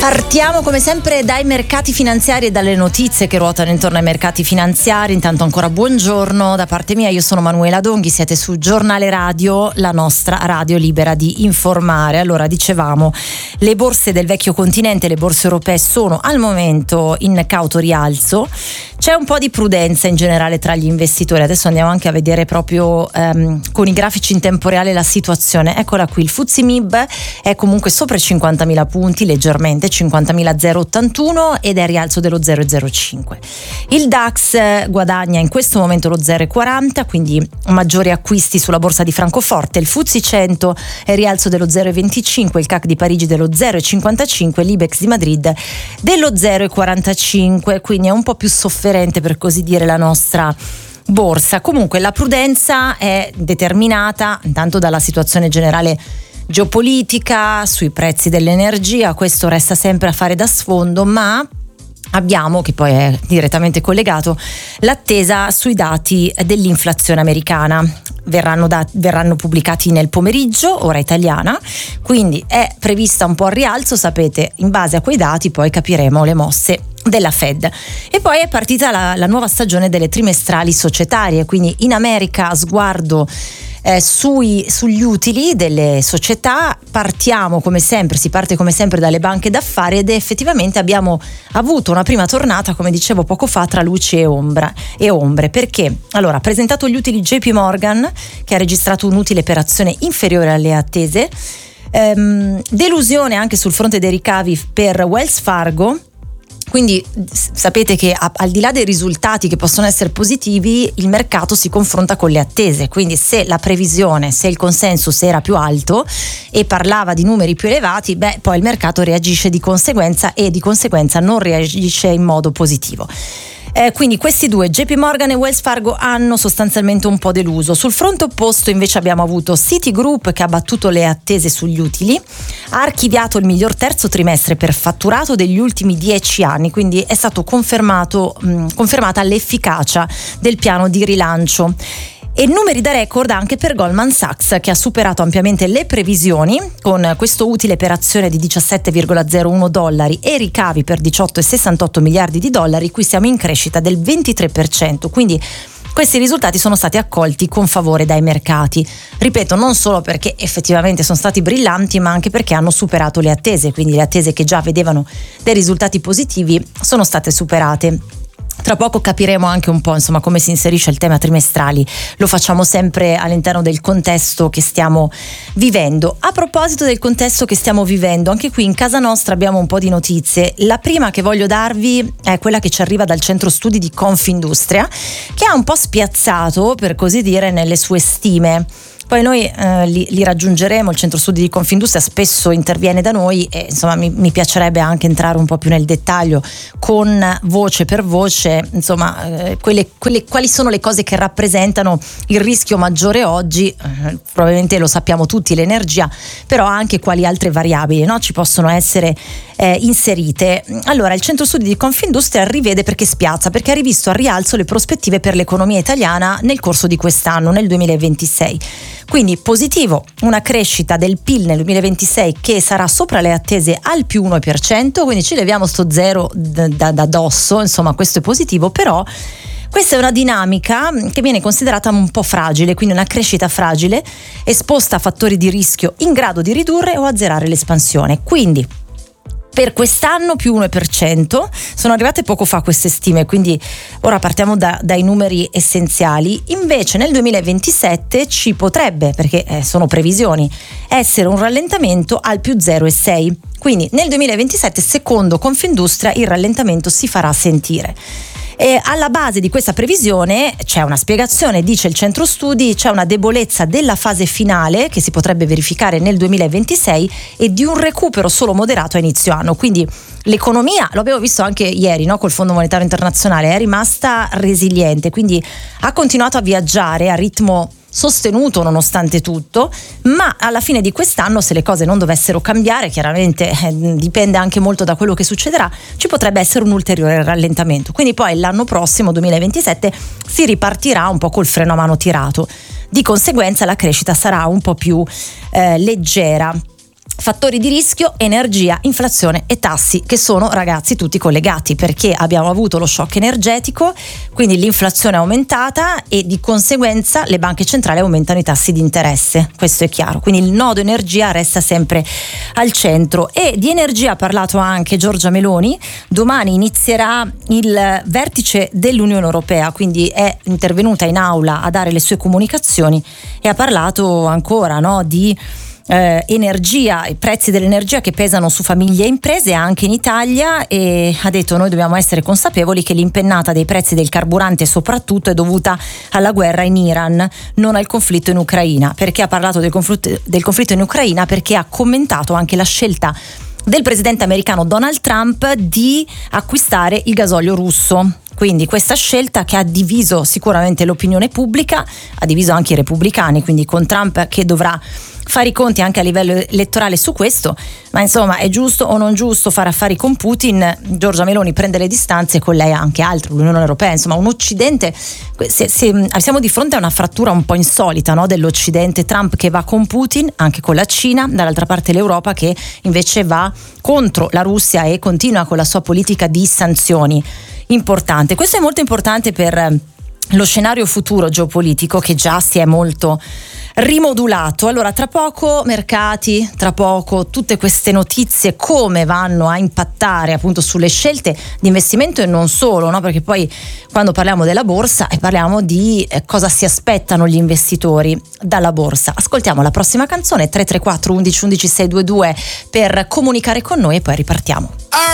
Partiamo come sempre dai mercati finanziari e dalle notizie che ruotano intorno ai mercati finanziari. Intanto ancora buongiorno da parte mia, io sono Manuela Donghi, siete su Giornale Radio, la nostra radio libera di informare. Allora, dicevamo, le borse del vecchio continente, le borse europee sono al momento in cauto rialzo. C'è un po' di prudenza in generale tra gli investitori. Adesso andiamo anche a vedere proprio con i grafici in tempo reale la situazione. Eccola qui, il FTSE MIB è comunque sopra i 50.000 punti, leggermente, 50.081 ed è rialzo dello 0,05. Il DAX guadagna in questo momento lo 0,40, quindi maggiori acquisti sulla borsa di Francoforte. Il FTSE 100 è rialzo dello 0,25, il CAC di Parigi dello 0,55, l'Ibex di Madrid dello 0,45, quindi è un po' più sofferente, per così dire, la nostra borsa. Comunque la prudenza è determinata intanto dalla situazione generale geopolitica, sui prezzi dell'energia, questo resta sempre a fare da sfondo, ma abbiamo, che poi è direttamente collegato, l'attesa sui dati dell'inflazione americana. Verranno pubblicati nel pomeriggio, ora italiana, quindi è prevista un po' al rialzo, sapete, in base a quei dati poi capiremo le mosse della Fed. E poi è partita la nuova stagione delle trimestrali societarie, quindi in America sguardo sugli utili delle società. Si parte come sempre dalle banche d'affari ed effettivamente abbiamo avuto una prima tornata, come dicevo poco fa, tra luci e ombre. Perché? Allora, ha presentato gli utili JP Morgan, che ha registrato un utile per azione inferiore alle attese, delusione anche sul fronte dei ricavi per Wells Fargo. Quindi sapete che al di là dei risultati che possono essere positivi, il mercato si confronta con le attese, quindi se la previsione, se il consensus era più alto e parlava di numeri più elevati, poi il mercato reagisce di conseguenza e di conseguenza non reagisce in modo positivo. Quindi questi due, JP Morgan e Wells Fargo, hanno sostanzialmente un po' deluso. Sul fronte opposto invece abbiamo avuto Citigroup, che ha battuto le attese sugli utili, ha archiviato il miglior terzo trimestre per fatturato degli ultimi 10 anni, quindi è stato confermata l'efficacia del piano di rilancio. E numeri da record anche per Goldman Sachs, che ha superato ampiamente le previsioni con questo utile per azione di $17,01 e ricavi per 18,68 miliardi di dollari. Qui siamo in crescita del 23%, quindi questi risultati sono stati accolti con favore dai mercati. Ripeto, non solo perché effettivamente sono stati brillanti, ma anche perché hanno superato le attese, quindi le attese che già vedevano dei risultati positivi sono state superate. Tra poco capiremo anche un po' come si inserisce il tema trimestrali, lo facciamo sempre all'interno del contesto che stiamo vivendo. A proposito del contesto che stiamo vivendo, anche qui in casa nostra abbiamo un po' di notizie. La prima che voglio darvi è quella che ci arriva dal centro studi di Confindustria, che ha un po' spiazzato, per così dire, nelle sue stime. Poi noi li raggiungeremo, il centro studi di Confindustria spesso interviene da noi e mi piacerebbe anche entrare un po' più nel dettaglio con voce per voce, quali sono le cose che rappresentano il rischio maggiore oggi. Probabilmente lo sappiamo tutti, l'energia, però anche quali altre variabili ci possono essere inserite. Allora, il centro studi di Confindustria rivede perché spiazza, perché ha rivisto a rialzo le prospettive per l'economia italiana nel corso di quest'anno, nel 2026. Quindi positivo, una crescita del PIL nel 2026 che sarà sopra le attese al più 1%, quindi ci leviamo sto zero da dosso, questo è positivo, però questa è una dinamica che viene considerata un po' fragile, quindi una crescita fragile, esposta a fattori di rischio in grado di ridurre o azzerare l'espansione. Quindi per quest'anno più 1%, sono arrivate poco fa queste stime, quindi ora partiamo dai numeri essenziali. Invece nel 2027 ci potrebbe, perché sono previsioni, essere un rallentamento al più 0,6. Quindi nel 2027, secondo Confindustria, il rallentamento si farà sentire. E alla base di questa previsione c'è una spiegazione, dice il centro studi, c'è una debolezza della fase finale che si potrebbe verificare nel 2026 e di un recupero solo moderato a inizio anno. Quindi l'economia, lo abbiamo visto anche ieri col Fondo Monetario Internazionale, è rimasta resiliente, quindi ha continuato a viaggiare a ritmo sostenuto nonostante tutto, ma alla fine di quest'anno, se le cose non dovessero cambiare, chiaramente dipende anche molto da quello che succederà, ci potrebbe essere un ulteriore rallentamento. Quindi poi l'anno prossimo, 2027, si ripartirà un po' col freno a mano tirato. Di conseguenza la crescita sarà un po' più leggera. Fattori di rischio: energia, inflazione e tassi, che sono, ragazzi, tutti collegati, perché abbiamo avuto lo shock energetico, quindi l'inflazione è aumentata e di conseguenza le banche centrali aumentano i tassi di interesse, questo è chiaro, quindi il nodo energia resta sempre al centro. E di energia ha parlato anche Giorgia Meloni. Domani inizierà il vertice dell'Unione Europea, quindi è intervenuta in aula a dare le sue comunicazioni e ha parlato ancora, no, di energia, i prezzi dell'energia che pesano su famiglie e imprese anche in Italia, e ha detto: noi dobbiamo essere consapevoli che l'impennata dei prezzi del carburante soprattutto è dovuta alla guerra in Iran, non al conflitto in Ucraina. Perché ha parlato del conflitto in Ucraina? Perché ha commentato anche la scelta del presidente americano Donald Trump di acquistare il gasolio russo. Quindi questa scelta che ha diviso sicuramente l'opinione pubblica, ha diviso anche i repubblicani, quindi con Trump che dovrà fare i conti anche a livello elettorale su questo. Ma insomma, è giusto o non giusto fare affari con Putin? Giorgia Meloni prende le distanze, con lei anche altri, l'Unione Europea, insomma un Occidente, siamo di fronte a una frattura un po' insolita, no, dell'Occidente. Trump che va con Putin, anche con la Cina, dall'altra parte l'Europa che invece va contro la Russia e continua con la sua politica di sanzioni. Importante, questo è molto importante per lo scenario futuro geopolitico che già si è molto rimodulato. Allora, tra poco mercati, tra poco tutte queste notizie come vanno a impattare appunto sulle scelte di investimento e non solo, no? Perché poi quando parliamo della borsa parliamo di cosa si aspettano gli investitori dalla borsa. Ascoltiamo la prossima canzone, 334 11 11 622 per comunicare con noi e poi ripartiamo.